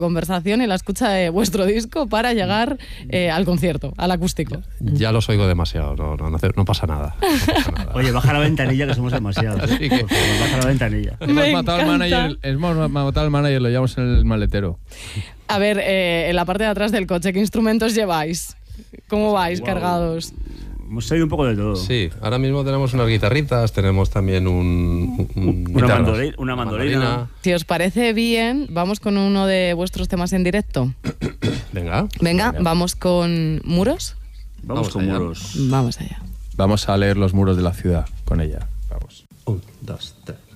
conversación y la escucha de vuestro disco para llegar al concierto, al acústico. Ya los oigo demasiado, no pasa nada. Oye, baja la ventanilla que somos demasiados. Sí, que... baja la ventanilla. Hemos matado al manager, lo llevamos en el maletero. A ver, en la parte de atrás del coche, ¿qué instrumentos lleváis? ¿Cómo vais cargados? Hemos salido un poco de todo. Sí, ahora mismo tenemos unas guitarritas, tenemos también una mandolina. Si os parece bien, vamos con uno de vuestros temas en directo. Venga, vamos con Muros. Vamos con allá. Muros. Vamos allá. Vamos a leer los muros de la ciudad con ella. Vamos. 1, 2, 3.